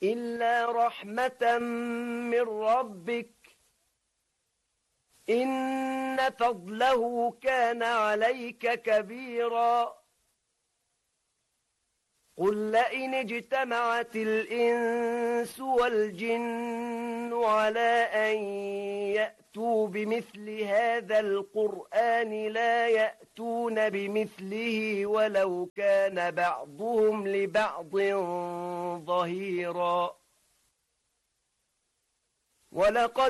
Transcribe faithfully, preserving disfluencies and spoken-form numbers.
إلا رحمة من ربك إن فضله كان عليك كبيرا قل لئن اجتمعت الإنس والجن على أن يأتوا بمثل هذا القرآن لا يأتون بمثله ولو كان بعضهم لبعض ظهيرا ولقد